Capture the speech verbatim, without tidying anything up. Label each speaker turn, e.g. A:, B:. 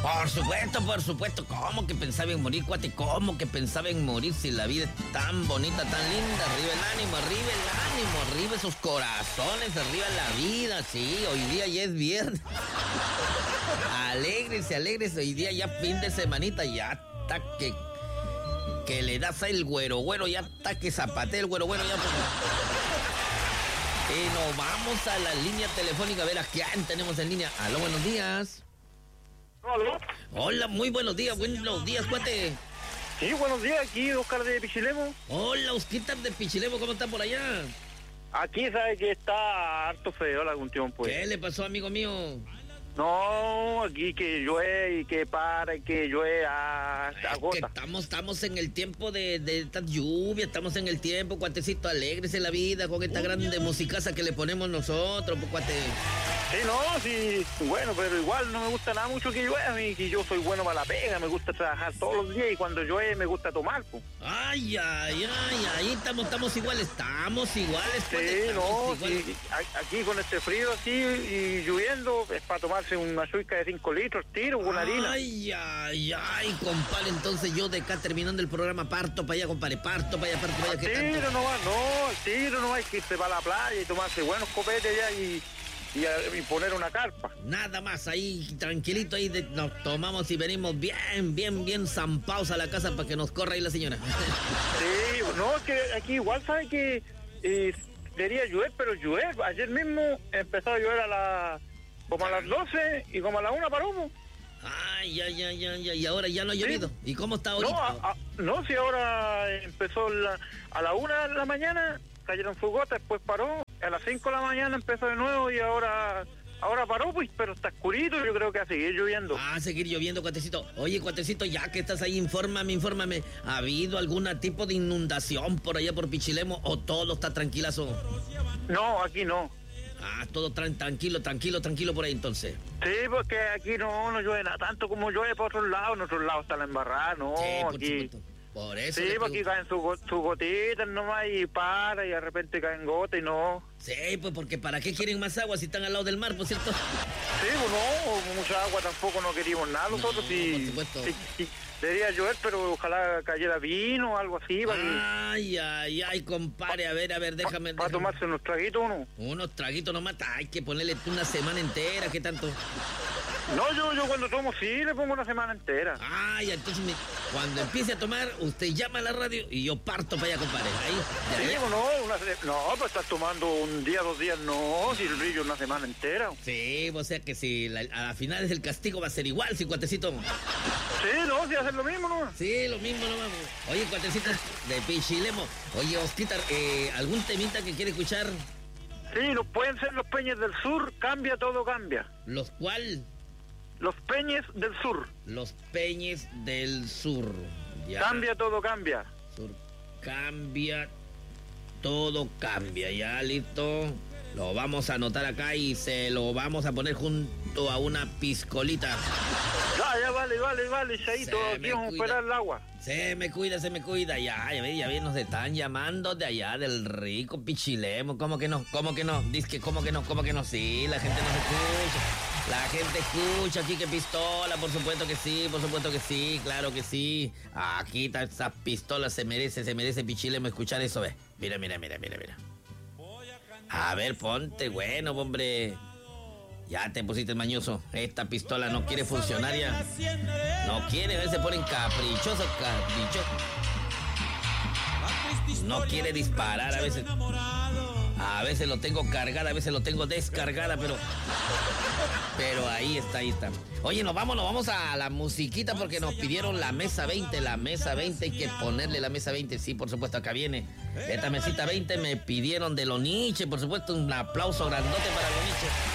A: Por supuesto, por supuesto. ¿Cómo que pensaba en morir, cuate? ¿Cómo que pensaba en morir si la vida es tan bonita, tan linda? Arriba el ánimo, arriba el ánimo, arriba esos corazones, arriba la vida. Sí, hoy día ya es viernes. Alégrese, alégrese. Hoy día ya fin de semanita, ya está que... Que le das a el güero, güero, ya está que zapatea el güero, güero, ya... Y nos vamos a la línea telefónica a ver a quién tenemos en línea. Aló, buenos días.
B: ¿Aló?
A: Hola, muy buenos días, buenos días, cuate.
B: Sí, buenos días, aquí Oscar de Pichilemu.
A: Hola, Osquitar de Pichilemu, ¿cómo están por allá?
B: Aquí sabe que está harto feo algún tiempo. Pues.
A: ¿Qué le pasó, amigo mío?
B: No, aquí que llueve y que para y que llueve a, a gota.
A: Que estamos, estamos en el tiempo de, de esta lluvia, estamos en el tiempo, cuatecito, alégrese la vida con esta grande musicaza que le ponemos nosotros, pues, cuate.
B: Sí, no, sí, bueno, pero igual no me gusta nada mucho que llueva, a mí, que yo soy bueno para la pega, me gusta trabajar todos los días y cuando llueve me gusta tomar, pues.
A: Ay, ay, ay, ahí estamos, estamos iguales, estamos iguales, cuate.
B: Sí,
A: estamos
B: no,
A: iguales.
B: sí, aquí con este frío así y lloviendo es para tomarse una suica de cinco litros, tiro con harina.
A: Ay, ay, ay, compadre, entonces yo de acá terminando el programa parto para allá, compadre, parto para allá, parto para allá. ¿Qué
B: Tiro
A: tanto?
B: nomás, no, al tiro nomás, hay que irse para la playa y tomarse buenos copetes allá y, y, y poner una carpa.
A: Nada más, ahí, tranquilito, ahí de- nos tomamos y venimos bien, bien, bien zampados a la casa para que nos corra ahí la señora.
B: Sí, no, es que aquí igual sabe que eh, debería llover, pero llueve. Ayer mismo empezó a llover a la, como a las doce y como a la una paramos.
A: Ay, ay, ay, ay, ay, y ahora ya no ha llovido. ¿Y cómo está ahorita?
B: No, a- a- no, si ahora empezó la- a la una de la mañana, cayeron sus gotas, después paró, a las cinco de la mañana empezó de nuevo y ahora ahora paró, pues, pero está oscurito, yo creo que va a seguir lloviendo.
A: Va a seguir lloviendo, cuatecito. Oye, cuatecito, ya que estás ahí, infórmame, infórmame. ¿Ha habido algún tipo de inundación por allá por Pichilemu o todo está tranquilazo?
B: No, aquí no.
A: Ah, todo tran- tranquilo, tranquilo, tranquilo por ahí entonces.
B: Sí, porque aquí no, no llueve nada, tanto como llueve por otros lados, en otros lados está la embarrada, no,
A: Sí, por
B: aquí...
A: supuesto. Por eso.
B: Sí,
A: le
B: porque aquí
A: pregunto.
B: caen sus go- sus gotitas nomás y para y de repente caen gotas y no.
A: Sí, pues porque ¿para qué quieren más agua si están al lado del mar, por cierto?
B: Sí, pues no, mucha agua tampoco no queríamos nada nosotros.
A: No,
B: sí,
A: por supuesto.
B: sí, sí, debería llover, pero ojalá cayera vino o algo así para,
A: Ay, ay, ay, compadre, a ver, a ver, déjame.
B: para
A: déjame.
B: tomarse unos traguitos uno.
A: Unos traguitos nomás, hay que ponerle una semana entera, ¿qué tanto?
B: No, yo, yo cuando tomo sí le pongo una semana entera.
A: Ay, entonces me- cuando empiece a tomar, usted llama a la radio y yo parto para allá, compadre. Ahí, ya,
B: Sí,
A: ya.
B: pues no, una se- no, pues estás tomando un día, dos días, no, si el brillo una semana entera.
A: Sí, o sea que si la- a las finales el castigo va a ser igual, si cuatecito.
B: Sí, no, si hacen lo mismo, ¿no?
A: Sí, lo mismo nomás. Oye, cuatecito de Pichilemu. Oye, Osquitar, eh, ¿algún temita que quiere escuchar?
B: Sí, no pueden ser los Peñes del Sur, cambia, todo cambia.
A: Los cual,
B: Los Peñes del Sur,
A: los Peñes del Sur. Ya.
B: cambia, todo cambia.
A: Sur cambia, todo cambia, ya listo. Lo vamos a anotar acá y se lo vamos a poner junto a una piscolita.
B: Ya, ya, vale, vale, vale, Chaito,
A: Se
B: aquí
A: me
B: vamos a
A: cuida.
B: esperar el agua.
A: Se me cuida, se me cuida. Ya, ya ven, ya ven, nos están llamando de allá del rico Pichilemu. ¿Cómo que no? ¿Cómo que no? Dice que cómo que no, cómo que no. Sí, la gente nos escucha. La gente escucha aquí que pistola, por supuesto que sí, por supuesto que sí, claro que sí. Aquí está esa pistola, se merece, se merece Pichilemu escuchar eso, ve. Mira, mira, mira, mira, mira. A ver, ponte, bueno, hombre. Ya te pusiste mañoso. Esta pistola no quiere funcionar ya. No quiere, a veces se ponen caprichosos, caprichosos. No quiere disparar a veces. A veces lo tengo cargada, a veces lo tengo descargada, pero... Pero ahí está, ahí está. Oye, nos vamos, nos vamos a la musiquita porque nos pidieron la mesa veinte, la mesa veinte, hay que ponerle la mesa veinte, sí, por supuesto, acá viene. Esta mesita veinte me pidieron de Loniche, por supuesto, un aplauso grandote para Loniche.